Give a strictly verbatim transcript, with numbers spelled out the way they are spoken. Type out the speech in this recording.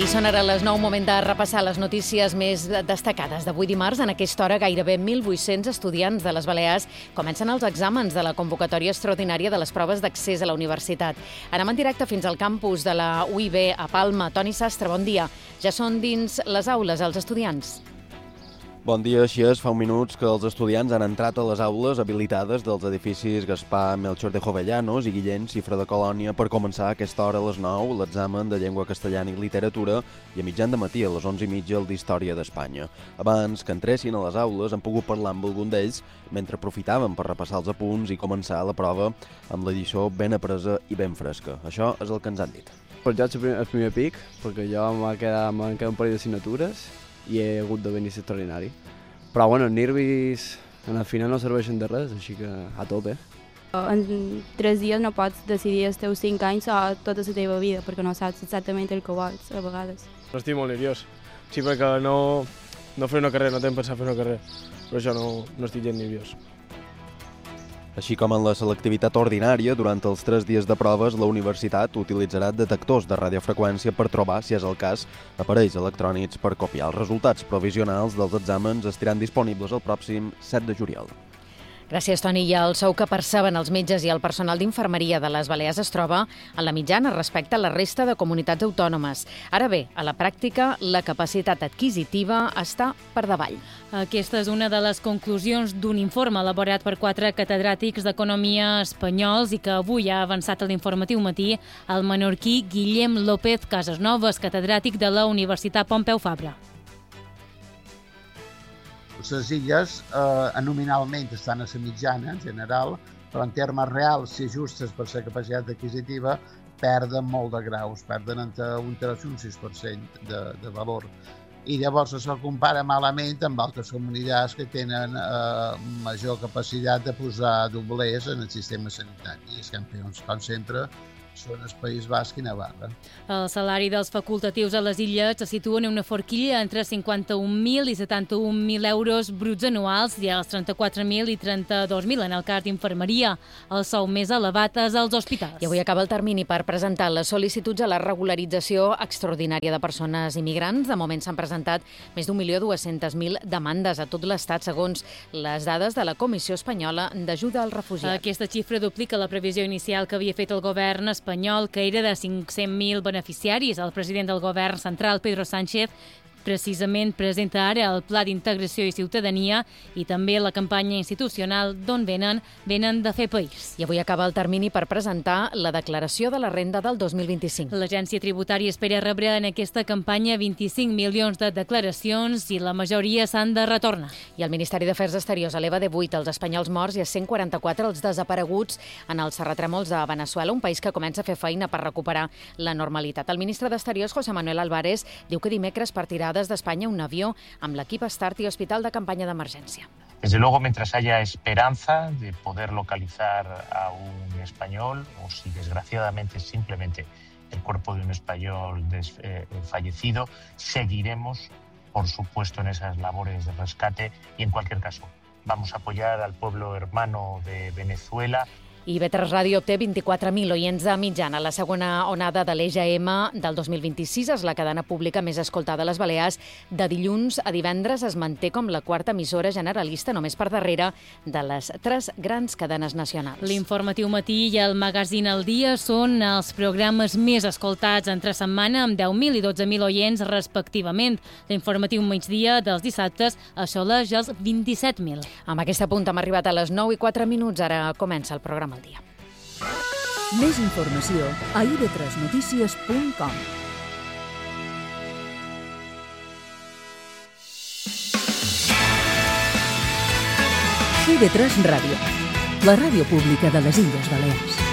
I són ara les nou, moment de repassar les notícies més destacades d'avui dimarts. En aquesta hora, gairebé mil vuit-cents estudiants de les Balears comencen els exàmens de la convocatòria extraordinària de les proves d'accés a la universitat. Anem en directe fins al campus de la U I B a Palma. Toni Sastre, bon dia. Ja són dins les aules els estudiants. Bon dia, així és. Fa un minuts que els estudiants han entrat a les aules habilitades dels edificis Gaspar Melchor de Jovellanos i Guillem Cifra de Colònia per començar a aquesta hora a les nou l'examen de llengua castellana i literatura i a mitjan de matí a les onze i mitja el d'Història d'Espanya. Abans que entressin a les aules han pogut parlar amb algun d'ells mentre aprofitaven per repassar els apunts i començar la prova amb la lliçó ben apresa i ben fresca. Això és el que ens han dit. Pues ja el primer pic, perquè jo m'ha quedat, m'han quedat un parell d'assignatures i he hagut de venir extraordinari. Però bueno, els nervis al final no serveixen de res, així que a tope. En tres dies no pots decidir els teus cinc anys o tota la teva vida, perquè no saps exactament el que vols, a vegades. Estic molt nerviós, sí, perquè no, no fer una carrera, no tinc pensat fer una carrera, però això no, no estic gens nerviós. Així com en la selectivitat ordinària, durant els tres dies de proves, la universitat utilitzarà detectors de radiofreqüència per trobar, si és el cas, aparells electrònics per copiar. Els resultats provisionals dels exàmens estaran disponibles el pròxim set de juliol. Gràcies, Toni. I el sou que perceben els metges i el personal d'infermeria de les Balears es troba en la mitjana respecte a la resta de comunitats autònomes. Ara bé, a la pràctica, la capacitat adquisitiva està per davall. Aquesta és una de les conclusions d'un informe elaborat per quatre catedràtics d'economia espanyols i que avui ha avançat a l'Informatiu Matí el menorquí Guillem López Casasnovas, catedràtic de la Universitat Pompeu Fabra. Les illes eh, nominalment estan a la mitjana en general, però en termes reals, si ajustes per la capacitat adquisitiva, perden molt de graus, perden entre un tres i un sis per cent de, de valor. I llavors això compara malament amb altres comunitats que tenen eh, major capacitat de posar doblers en el sistema sanitari. I els campions, com sempre, són el País Basc i Navarra. El salari dels facultatius a les illes se situa en una forquilla entre cinquanta-un mil i setanta-un mil euros bruts anuals i els trenta-quatre mil i trenta-dos mil en el cas d'infermeria. El sou més elevat és als hospitals. I avui acaba el termini per presentar les sol·licituds a la regularització extraordinària de persones immigrants. De moment s'han presentat més d'un milió dues-centes mil demandes a tot l'Estat, segons les dades de la Comissió Espanyola d'Ajuda als Refugiats. Aquesta xifra duplica la previsió inicial que havia fet el govern espanyol, que era de cinc-cents mil beneficiaris. El president del govern central, Pedro Sánchez, precisament presenta ara el Pla d'Integració i Ciutadania i també la campanya institucional d'on venen, venen de fer país. I avui acaba el termini per presentar la declaració de la renda del dos mil vint-i-cinc. L'agència tributària espera rebre en aquesta campanya vint-i-cinc milions de declaracions i la majoria s'han de retornar. I el Ministeri d'Afers Exteriors eleva de vuit els espanyols morts i a cent quaranta-quatre els desapareguts en els terratrèmols de Veneçuela, un país que comença a fer feina per recuperar la normalitat. El ministre d'Exteriors, José Manuel Álvarez, diu que dimecres partirà des d'Espanya un avió amb l'equip Start i Hospital de campanya d'emergència. Desde luego, mientras haya esperanza de poder localizar a un español, o si desgraciadamente simplemente el cuerpo de un español des, eh, fallecido, seguiremos, por supuesto, en esas labores de rescate y, en cualquier caso, vamos a apoyar al pueblo hermano de Venezuela. I B tres Ràdio obté vint-i-quatre mil oients de mitjana. La segona onada de l'E G M del dos mil vint-i-sis és la cadena pública més escoltada a les Balears. De dilluns a divendres es manté com la quarta emissora generalista, només per darrere de les tres grans cadenes nacionals. L'Informatiu Matí i el Magazín al Dia són els programes més escoltats entre setmana, amb deu mil i dotze mil oients respectivament. L'Informatiu Migdia dels dissabtes assoleix els vint-i-set mil. Amb aquesta punta hem arribat a les nou i quatre minuts. Ara comença el programa al dia. Més informació a i be tres notícies punt com. i be tres Ràdio, la ràdio pública de les Illes Balears.